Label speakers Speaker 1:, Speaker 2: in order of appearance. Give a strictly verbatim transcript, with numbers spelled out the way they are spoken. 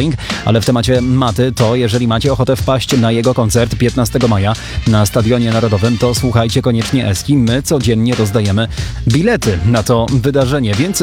Speaker 1: featuring, ale w temacie Maty to jeżeli macie ochotę wpaść na jego koncert piętnastego maja na Stadionie Narodowym, to słuchajcie koniecznie Eski. My codziennie rozdajemy bilety na to wydarzenie, więc